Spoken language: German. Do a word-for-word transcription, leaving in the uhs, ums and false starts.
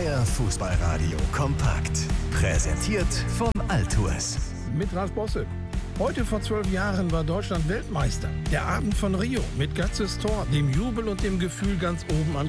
Euer Fußballradio kompakt. Präsentiert von Altours. Mit Ralf Bosse. Heute vor zwölf Jahren war Deutschland Weltmeister. Der Abend von Rio mit Götzes Tor, dem Jubel und dem Gefühl, ganz oben